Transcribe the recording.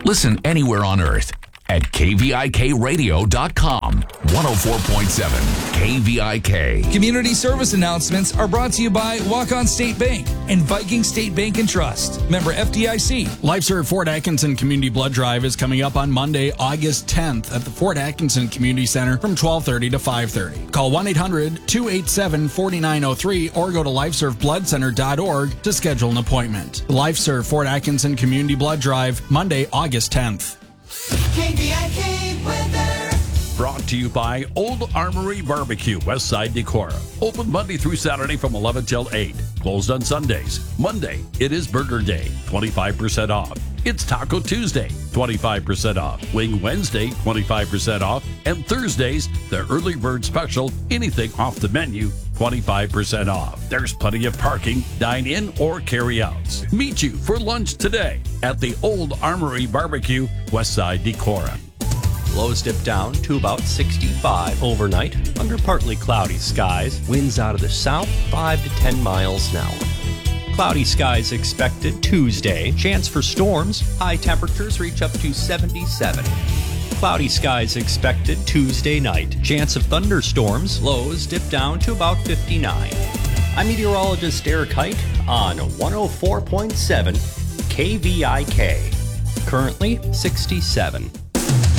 Listen anywhere on earth at kvikradio.com. 104.7 KVIK. Community service announcements are brought to you by Walk-On State Bank and Viking State Bank and Trust. Member FDIC. LifeServe Fort Atkinson Community Blood Drive is coming up on Monday, August 10th at the Fort Atkinson Community Center from 12:30 to 5:30. Call 1-800-287-4903 or go to lifeservebloodcenter.org to schedule an appointment. The LifeServe Fort Atkinson Community Blood Drive, Monday, August 10th. KVIK weather. Brought to you by Old Armory Barbecue, Westside Decorah. Open Monday through Saturday from 11 till 8. Closed on Sundays. Monday, it is Burger Day, 25% off. It's Taco Tuesday, 25% off. Wing Wednesday, 25% off. And Thursdays, the early bird special, anything off the menu, 25% off. There's plenty of parking, dine in or carry outs. Meet you for lunch today at the Old Armory Barbecue, Westside Decorah. Lows dip down to about 65 overnight under partly cloudy skies. Winds out of the south 5 to 10 miles an hour. Cloudy skies expected Tuesday. Chance for storms. High temperatures reach up to 77. Cloudy skies expected Tuesday night. Chance of thunderstorms. Lows dip down to about 59. I'm meteorologist Eric Height on 104.7 KVIK. Currently 67.